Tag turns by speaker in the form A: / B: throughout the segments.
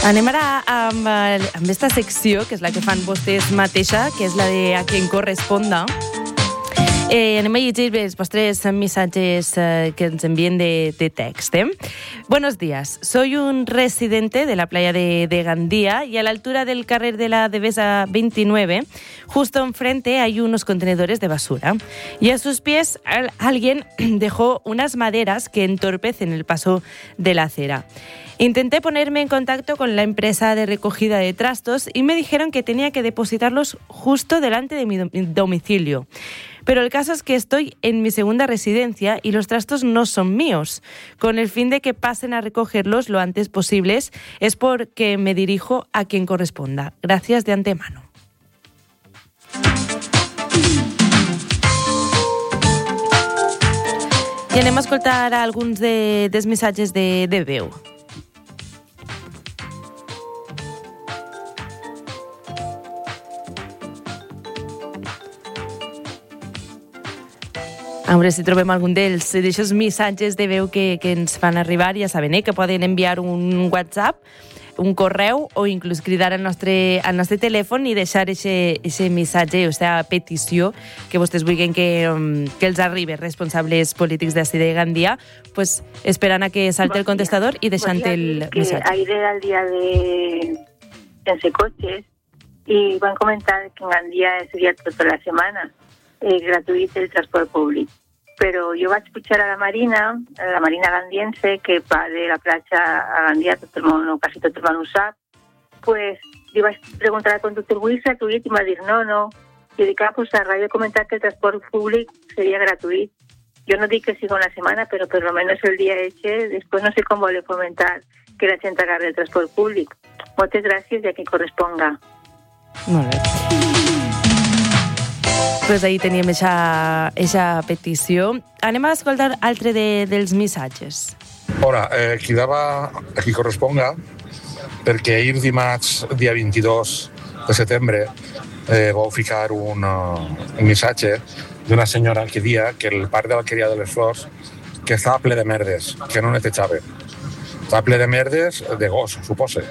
A: Anem ara amb aquesta secció, que és la que fan vostès mateixa, que és la de A quien corresponda. Anem a llegir els vostres missatges que ens envíen de text. Buenos días, soy un residente de la playa de Gandía y a la altura del carrer de la Devesa 29, justo enfrente hay unos contenedores de basura y a sus pies alguien dejó unas maderas que entorpecen el paso de la acera. Intenté ponerme en contacto con la empresa de recogida de trastos y me dijeron que tenía que depositarlos justo delante de mi domicilio. Pero el caso es que estoy en mi segunda residencia y los trastos no son míos. Con el fin de que pasen a recogerlos lo antes posible, es porque me dirijo a quien corresponda. Gracias de antemano. I anem a escoltar alguns dels missatges de veu. A veure si trobem algun d'aquests missatges de veu que ens fan arribar. Ja saben, que poden enviar un WhatsApp, un correu o inclús cridar al nostre telèfon i deixar aquest missatge o aquesta petició que vostès vulguin que els arribi responsables polítics d'ací de Gandia, pues esperant a que salte el contestador i deixant el missatge.
B: Ayer era el día de Sense Coches y van a comentar que en Gandia sería toda la semana gratuito el transporte público. Pero yo voy a escuchar a la Marina gandiense, que va de la playa a Gandia, casi todo el mundo lo sabe, pues le voy a preguntar al conductor, ¿es gratuito? Y me va a decir, no. Y dic, pues a radio comentar que el transporte público sería gratuito. Yo no digo que siga una semana, pero por lo menos el día ese, después no sé cómo le fomentar que la gente agarre el transporte público. Muchas gracias y a quien corresponga.
A: Molt bé. Pues ahí teníem aquesta petició. Anem a escoltar altre dels missatges.
C: Hola, cridava a qui corresponga perquè ahir dimarts, dia 22 de setembre, vau ficar un missatge d'una senyora que dia que el parc de l'Alqueria de les Flors que estava ple de merdes, que no netejava. Estava ple de merdes de gos, suposa.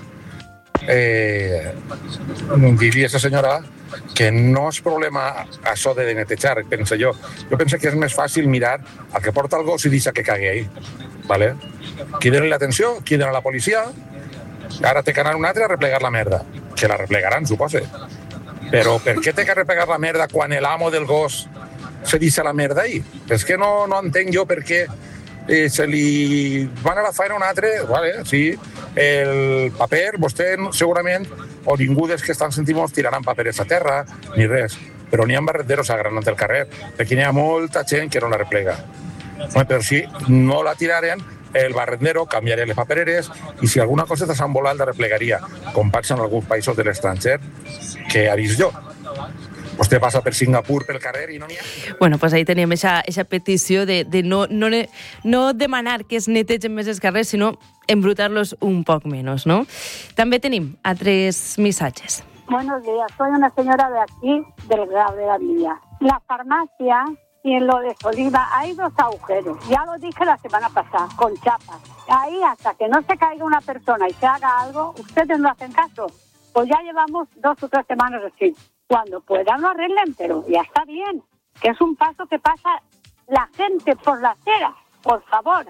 C: Diria aquesta senyora que no és problema això de netejar, penso jo. Jo penso que és més fàcil mirar al que porta el gos i deixa que cagui ahí. ¿Vale? Criden l'atenció, criden a la policia, ara té que anar un altre a replegar la merda. Que la replegaran, suposa. Però per què té que replegar la merda quan l'amo del gos se deixa la merda ahí? És que no entenc jo per què se li van a la feina un altre, vale, sí, el paper, vostè segurament, o ningú dels que estan sentint tiraran papers a terra, ni res, però n'hi ha barrenderos agranant el carrer, perquè n'hi ha molta gent que no la replega. Però si no la tiraren, el barrendero canviaria les papereres i si alguna cosa de Sant Volant la replegaria, com passa en alguns països de l'estranger, que ha vist jo. Vostè passa per Singapur, pel carrer i no n'hi ha.
A: Bueno, pues ahí teníem aquesta petició de no demanar que es netegen més els carrers, sinó embrutar-los un poc menys, ¿no? També tenim altres missatges.
D: Buenos días, soy una señora de aquí, del Grau de la Villa. La farmacia y en lo de Soliva hay 2 agujeros. Ya lo dije la semana pasada, con chapas. Ahí hasta que no se caiga una persona y se haga algo, ustedes no hacen caso. Pues ya llevamos 2 o 3 semanas así. Cuando puedan lo arreglen, pero ya está bien. Que es un paso que pasa la gente por la acera. Por favor.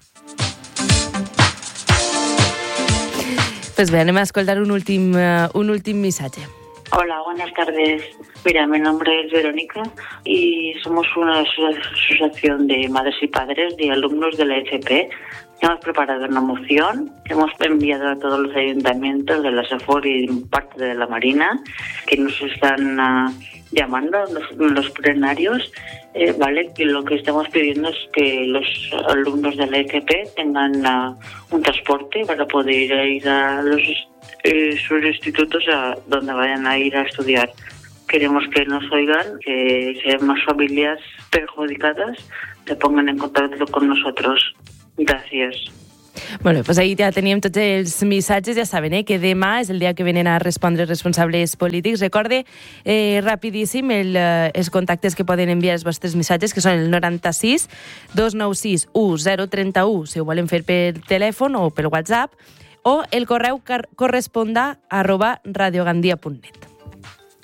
A: Pues bé, anem a escoltar un últim missatge.
E: Hola, buenas tardes. Mira, mi nombre es Verónica y somos una asociación de madres y padres de alumnos de la FP. Hemos preparado una moción que hemos enviado a todos los ayuntamientos de la SEFOR y parte de la Marina que nos están llamando, los plenarios, ¿vale? Que lo que estamos pidiendo es que los alumnos de la FP tengan un transporte para poder ir a sus institutos a donde vayan a ir a estudiar. Queremos que nos oigan, que si hay más familias perjudicadas, se pongan en contacto con nosotros. Gràcies.
A: Bueno, pues ahí ja teníem tots els missatges, ja saben, que demà és el dia que venen a respondre responsables polítics. Recorde rapidíssim els contactes que poden enviar els vostres missatges, que són el 96 296 1031, si ho volen fer per telèfon o per WhatsApp, o el correu corresponda@radiogandia.net.